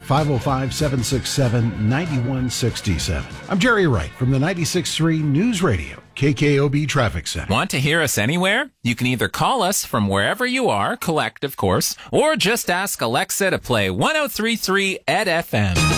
505-767-9167. I'm Jerry Wright from the 96.3 News Radio, KKOB Traffic Center. Want to hear us anywhere? You can either call us from wherever you are, collect, of course, or just ask Alexa to play 103.3 Ed FM.